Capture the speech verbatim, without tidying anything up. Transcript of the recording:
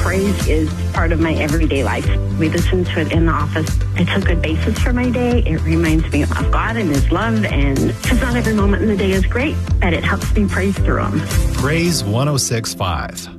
praise is part of my everyday life. We listen to it in the office. It's a good basis for my day. It reminds me of God and His love, and because not every moment in the day is great, but it helps me praise through them. Praise one oh six point five.